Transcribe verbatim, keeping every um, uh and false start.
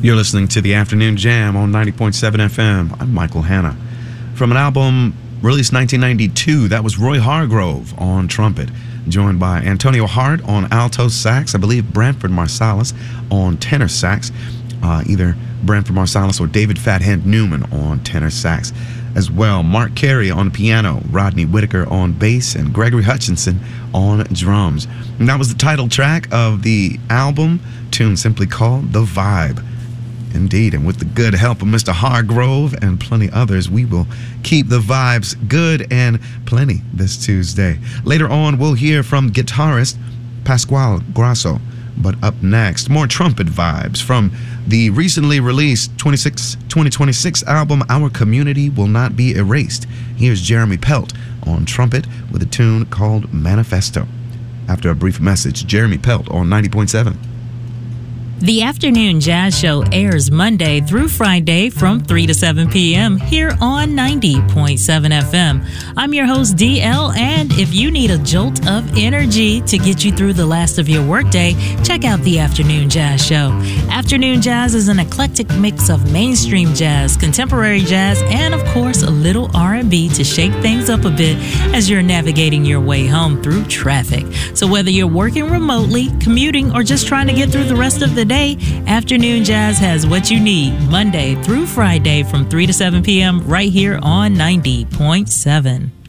You're listening to the Afternoon Jam on ninety point seven F M. I'm Michael Hanna. From an album released nineteen ninety-two, that was Roy Hargrove on trumpet, joined by Antonio Hart on alto sax, I believe Branford Marsalis on tenor sax, uh, either Branford Marsalis or David Fathead Newman on tenor sax as well. Mark Carey on piano, Rodney Whitaker on bass, and Gregory Hutchinson on drums. And that was the title track of the album, tune simply called The Vibe. Indeed, and with the good help of Mister Hargrove and plenty others, we will keep the vibes good and plenty this Tuesday. Later on, we'll hear from guitarist Pasquale Grasso. But up next, more trumpet vibes from the recently released twenty twenty-six album, Our Community Will Not Be Erased. Here's Jeremy Pelt on trumpet with a tune called Manifesto. After a brief message, Jeremy Pelt on ninety point seven. The Afternoon Jazz Show airs Monday through Friday from three to seven p.m. here on ninety point seven F M. I'm your host, D L, and if you need a jolt of energy to get you through the last of your workday, check out the Afternoon Jazz Show. Afternoon Jazz is an eclectic mix of mainstream jazz, contemporary jazz, and of course a little R and B to shake things up a bit as you're navigating your way home through traffic. So whether you're working remotely, commuting, or just trying to get through the rest of the day, Afternoon Jazz has what you need Monday through Friday from three to seven p.m. right here on ninety point seven.